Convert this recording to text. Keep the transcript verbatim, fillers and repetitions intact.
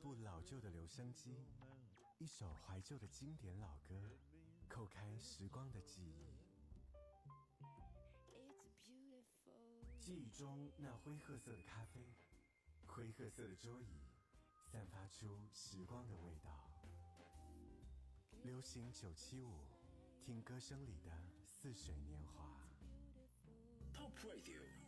部老旧的留声机，一首怀旧的经典老歌，叩开时光的记忆。记忆中那灰褐色的咖啡，灰褐色的桌椅，散发出时光的味道。流行九七五，听歌声里的似水年华。 Pop Radio